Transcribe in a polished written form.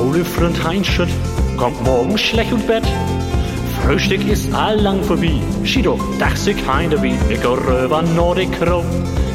Ole Freund Heinschütt kommt morgen schlecht und Bett. Frühstück ist allang vorbei. Schied doch, dach sich heinde wie. Ich geh rüber Nordic Crow.